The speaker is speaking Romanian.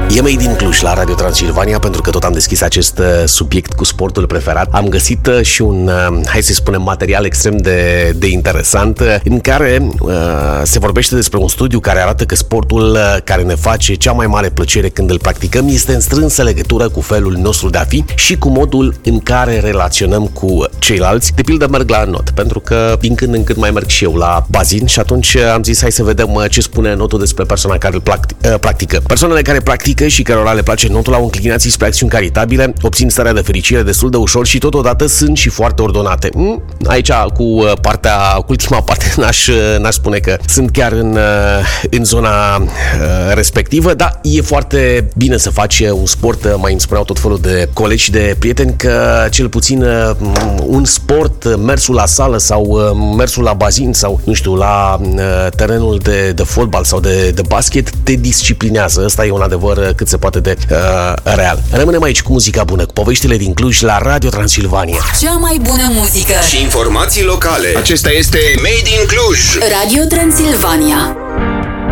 E Made in Cluj la Radio Transilvania, pentru că tot am deschis acest subiect cu sportul preferat. Am găsit și un, hai să spunem, material extrem de interesant, în care se vorbește despre un studiu care arată că sportul care ne face cea mai mare plăcere când îl practicăm este în strânsă legătură cu felul nostru de a fi și cu modul în care relaționăm cu ceilalți. De pildă, merg la not, pentru că din când în când mai merg și eu la bazin și atunci am zis hai să vedem ce spune notul despre persoana care îl practică. Persoanele care practică și cărora le place notul au înclinații spre acțiuni caritabile, obțin starea de fericire destul de ușor și totodată sunt și foarte ordonate. Aici cu ultima parte n-aș spune că sunt chiar în zona respectivă, dar e foarte bine să faci un sport. Mai îmi spuneau tot felul de colegi și de prieteni că cel puțin un sport, mersul la sală sau mersul la bazin sau, nu știu, la terenul de fotbal sau de basket te disciplinează. Ăsta e un adevăr cât se poate de real. Rămânem aici cu muzica bună, cu poveștile din Cluj la Radio Transilvania. Cea mai bună muzică și informații locale. Acesta este Made in Cluj. Radio Transilvania.